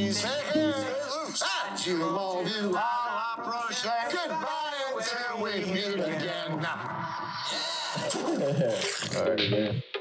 please. You all do. I'll approach that. Goodbye until we meet again. All right, man.